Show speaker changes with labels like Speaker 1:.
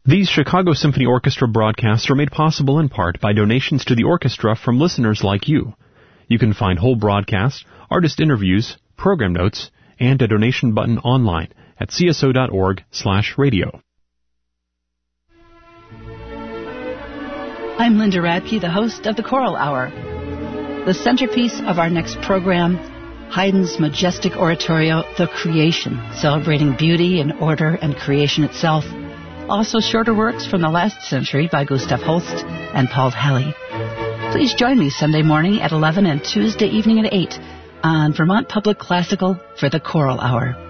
Speaker 1: These Chicago Symphony Orchestra broadcasts are made possible in part by donations to the orchestra from listeners like you. You can find whole broadcasts, artist interviews, program notes, and a donation button online at cso.org/radio.
Speaker 2: I'm Linda Radke, the host of the Choral Hour. The centerpiece of our next program, Haydn's majestic oratorio, The Creation, celebrating beauty and order and creation itself. Also shorter works from the last century by Gustav Holst and Paul Halley. Please join me Sunday morning at 11 and Tuesday evening at 8 on Vermont Public Classical for the Choral Hour.